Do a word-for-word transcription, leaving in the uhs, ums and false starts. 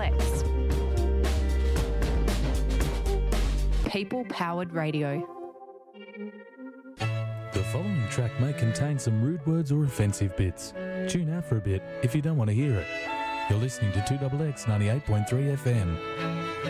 X. People-powered radio. The following track may contain some rude words or offensive bits. Tune out for a bit if you don't want to hear it. You're listening to two X X ninety-eight point three F M.